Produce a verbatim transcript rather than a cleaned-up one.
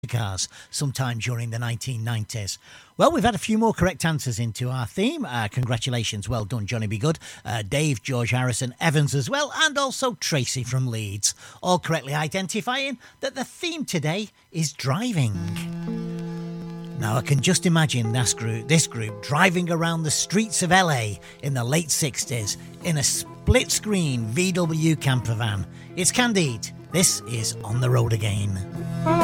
cars sometime during the nineteen nineties. Well, we've had a few more correct answers into our theme. Uh, congratulations, well done, Johnny B. Good, uh, Dave, George Harrison, Evans as well, and also Tracy from Leeds, all correctly identifying that the theme today is driving. Now, I can just imagine this group, this group driving around the streets of L A in the late sixties in a split-screen V W camper van. It's Candide. This is On the Road Again.